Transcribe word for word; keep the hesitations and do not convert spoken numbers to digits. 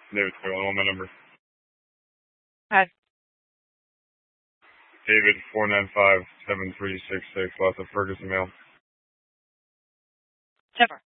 David, I want my number. Hi. David, four nine five, seven three six six, lots of Ferguson mail. Jennifer.